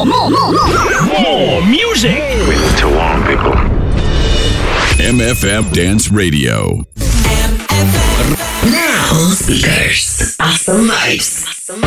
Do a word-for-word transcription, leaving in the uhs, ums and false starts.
more, more, more, more music. We live too long, people. M F M Dance Radio. Now, speakers. Awesome vibes.